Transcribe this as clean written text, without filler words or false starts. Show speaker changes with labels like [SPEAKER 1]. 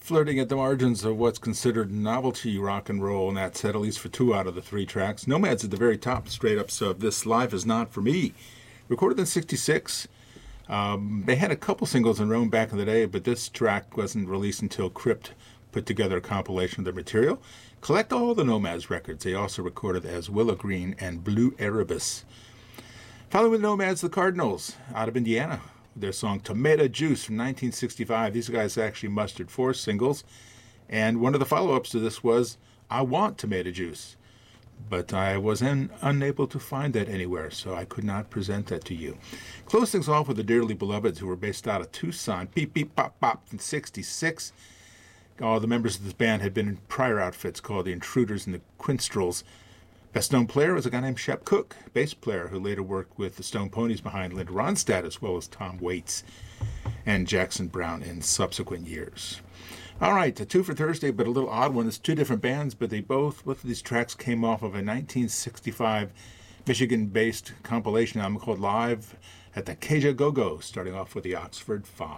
[SPEAKER 1] Flirting at the margins of what's considered novelty rock and roll, and that's set at least for 2 out of the 3 tracks. Nomads at the very top, straight up, so This Life Is Not For Me. Recorded in 66. They had a couple singles in Rome back in the day, but this track wasn't released until Crypt put together a compilation of their material. Collect all the Nomads records. They also recorded as Willow Green and Blue Erebus. Following the Nomads, the Cardinals out of Indiana. Their song Tomato Juice from 1965. These guys actually mustered 4 singles, and one of the follow-ups to this was I Want Tomato Juice. But I was unable to find that anywhere, so I could not present that to you. Close things off with the Dearly Beloveds, who were based out of Tucson. Beep, beep, pop, pop from 66. All the members of this band had been in prior outfits called the Intruders and the Quinstrels. Best known player was a guy named Shep Cook, bass player who later worked with the Stone Ponies behind Linda Ronstadt, as well as Tom Waits and Jackson Browne in subsequent years. All right, a 2 for Thursday, but a little odd one. It's 2 different bands, but both of these tracks came off of a 1965 Michigan-based compilation album called Live at the Caja Go-Go, starting off with the Oxford Five.